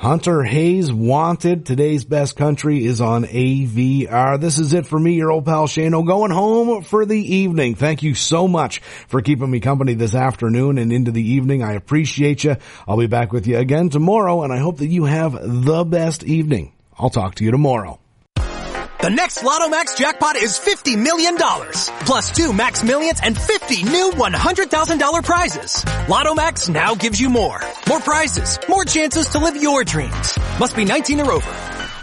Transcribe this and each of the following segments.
Hunter Hayes, Wanted. Today's Best Country is on AVR. This is it for me, your old pal Shano, going home for the evening. Thank you so much for keeping me company this afternoon and into the evening. I appreciate you. I'll be back with you again tomorrow, and I hope that you have the best evening. I'll talk to you tomorrow. The next Lotto Max jackpot is $50 million. Plus 2 Max Millions and 50 new $100,000 prizes. Lotto Max now gives you more. More prizes, more chances to live your dreams. Must be 19 or over.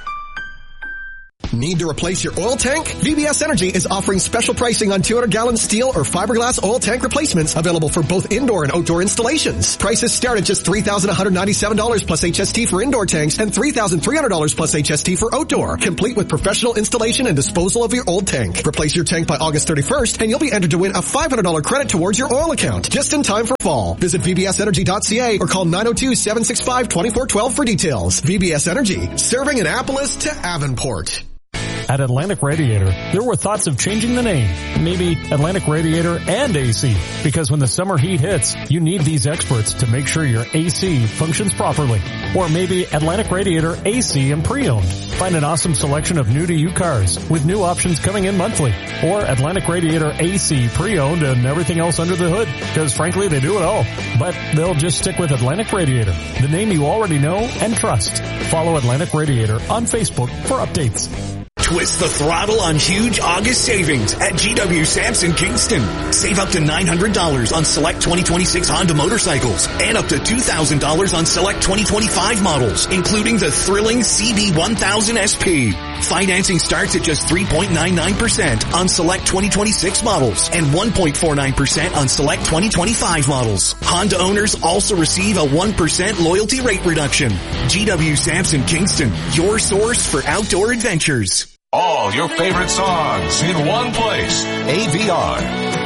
Need to replace your oil tank? VBS Energy is offering special pricing on 200-gallon steel or fiberglass oil tank replacements available for both indoor and outdoor installations. Prices start at just $3,197 plus HST for indoor tanks and $3,300 plus HST for outdoor, complete with professional installation and disposal of your old tank. Replace your tank by August 31st and you'll be entered to win a $500 credit towards your oil account, just in time for fall. Visit vbsenergy.ca or call 902-765-2412 for details. VBS Energy, serving Annapolis to Avonport. At Atlantic Radiator, there were thoughts of changing the name. Maybe Atlantic Radiator and AC. Because when the summer heat hits, you need these experts to make sure your AC functions properly. Or maybe Atlantic Radiator AC and pre-owned. Find an awesome selection of new-to-you cars with new options coming in monthly. Or Atlantic Radiator AC pre-owned and everything else under the hood. Because frankly, they do it all. But they'll just stick with Atlantic Radiator, the name you already know and trust. Follow Atlantic Radiator on Facebook for updates. Twist the throttle on huge August savings at GW Sampson Kingston. Save up to $900 on select 2026 Honda motorcycles and up to $2,000 on select 2025 models, including the thrilling CB1000 SP. Financing starts at just 3.99% on select 2026 models and 1.49% on select 2025 models. Honda owners also receive a 1% loyalty rate reduction. GW Sampson Kingston, your source for outdoor adventures. All your favorite songs in one place. AVR.